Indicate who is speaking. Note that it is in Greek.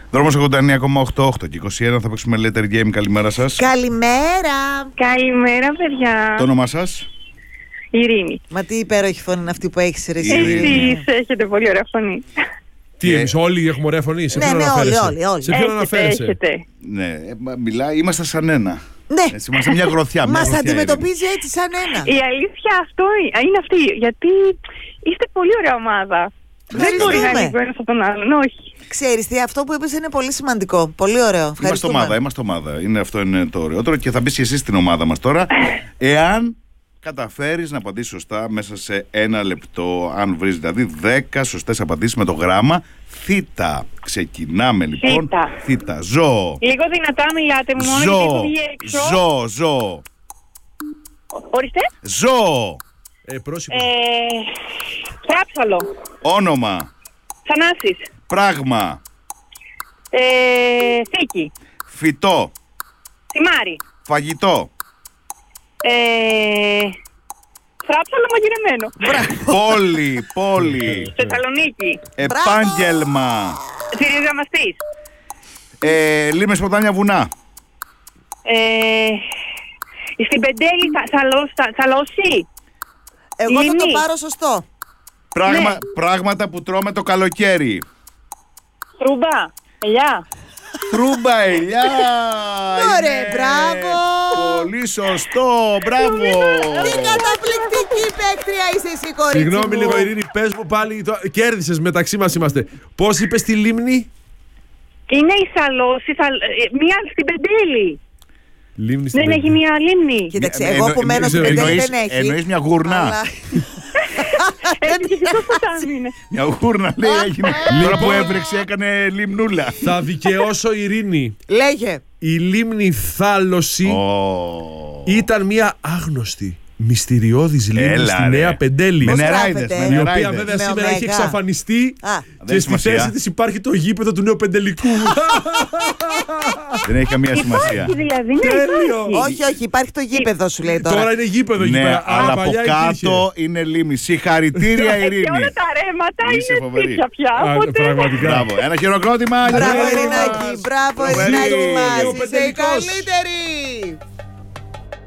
Speaker 1: Δρόμος 89,8 και 21 θα παίξουμε Letter Game. Καλημέρα σας.
Speaker 2: Καλημέρα.
Speaker 3: Καλημέρα, παιδιά.
Speaker 1: Το όνομά σας?
Speaker 3: Ειρήνη.
Speaker 2: Μα τι υπέροχη φωνή είναι αυτή που έχεις, ρε εσύ.
Speaker 3: Εσείς έχετε πολύ ωραία φωνή.
Speaker 4: Τι, εμείς όλοι έχουμε ωραία φωνή? Σε ποιον αναφέρεσαι?
Speaker 2: όλοι.
Speaker 4: Σε ποιον αναφέρεσαι?
Speaker 3: Έχετε.
Speaker 1: Ναι, μιλάει, είμαστε σαν ένα.
Speaker 2: Ναι.
Speaker 1: Έτσι, είμαστε μια γροθιά.
Speaker 2: Μας αντιμετωπίζει έτσι σαν ένα.
Speaker 3: Η αλήθεια αυτό είναι αυτή. Γιατί είστε πολύ ωραία ομάδα. Δεν μπορεί να είναι ο ένας από τον άλλον, όχι.
Speaker 2: Ξέρεις τι, αυτό που είπες είναι πολύ σημαντικό. Πολύ ωραίο.
Speaker 1: Είμαστε ομάδα. Αυτό είναι το ωραιότερο. Και θα μπεις και εσύ στην ομάδα μας τώρα. Εάν καταφέρεις να απαντήσεις σωστά μέσα σε 1 λεπτό, αν βρεις δηλαδή 10 σωστές απαντήσεις με το γράμμα θήτα. Ξεκινάμε λοιπόν. Θήτα. Ζώο.
Speaker 3: Λίγο δυνατά μιλάτε μου, μόνο γιατί έχω βγει έξω.
Speaker 1: Ζώο.
Speaker 3: Ορίστε.
Speaker 1: Ζώο.
Speaker 4: Πρόσωπο.
Speaker 3: Φράψαλο.
Speaker 1: Όνομα.
Speaker 3: Θανάσης.
Speaker 1: Πράγμα.
Speaker 3: Θήκη.
Speaker 1: Φυτό.
Speaker 3: Θυμάρι.
Speaker 1: Φαγητό.
Speaker 3: Φράψαλο μαγειρεμένο.
Speaker 1: Πόλη.
Speaker 3: Θεσσαλονίκη.
Speaker 1: Επάγγελμα.
Speaker 3: Θηριογραμμαστής.
Speaker 1: Λίμνες, ποτάμια, βουνά.
Speaker 3: Στην Πεντέλη θαλώσσι.
Speaker 2: Εγώ θα το πάρω σωστό.
Speaker 1: Πράγματα που τρώμε το καλοκαίρι.
Speaker 3: Τρούμπα. Ελιά.
Speaker 1: Τρούμπα, ελιά.
Speaker 2: Ωραία, μπράβο.
Speaker 1: Πολύ σωστό, μπράβο.
Speaker 2: Τι καταπληκτική παίκτρια είσαι εσύ, κορίτσι μου.
Speaker 4: Συγγνώμη λίγο, Ειρήνη, πες μου πάλι. Κέρδισες, μεταξύ μας είμαστε. Πώς είπες τη λίμνη?
Speaker 3: Είναι η Σαλώση, μία στην Πεντέλη.
Speaker 4: Λίμνη στην
Speaker 3: Δεν έχει μία λίμνη.
Speaker 2: Κοίταξε, εγώ που μένω στην Πεντέλη δεν έχει.
Speaker 1: Εννοείς μια γουρνά.
Speaker 3: Έτσι φυσικό ποτάμι είναι.
Speaker 1: Μια γούρνα λέει έγινε. Τώρα που έβρεξε έκανε λιμνούλα.
Speaker 4: Θα δικαιώσω, Ειρήνη.
Speaker 2: Λέγε.
Speaker 4: Η λίμνη Θάλωση ήταν μια άγνωστη, μυστηριώδης λίμνη στη Νέα Πεντέλη.
Speaker 1: Με
Speaker 2: Πώς
Speaker 1: νεράιδες.
Speaker 2: γράφεται?
Speaker 4: Η οποία βέβαια σήμερα έχει εξαφανιστεί και στη θέση της υπάρχει το γήπεδο του Νέου Πεντελικού.
Speaker 1: Δεν έχει καμία σημασία.
Speaker 3: Δηλαδή,
Speaker 4: Τέλειο.
Speaker 2: Όχι, υπάρχει το γήπεδο σου λέει τώρα.
Speaker 4: Τώρα είναι γήπεδο εκεί
Speaker 1: Ναι,
Speaker 4: πέρα.
Speaker 1: αλλά από κάτω είναι λίμνη. Συγχαρητήρια, Ειρήνη.
Speaker 3: και όλα τα ρέματα
Speaker 1: Είσαι
Speaker 3: είναι
Speaker 1: φοβερή.
Speaker 3: σπίτια πια. Οπότε
Speaker 4: Πραγματικά.
Speaker 1: Μπράβο. Ένα χειροκρότημα.
Speaker 2: Μπράβο,
Speaker 1: Ειρήνη.
Speaker 2: Ειρηνάκη. Μπράβο,
Speaker 1: Φοβερή.
Speaker 2: Ειρηνάκη μας.
Speaker 4: Ο
Speaker 2: Είσαι η
Speaker 4: Πεντελικός.
Speaker 2: καλύτερη.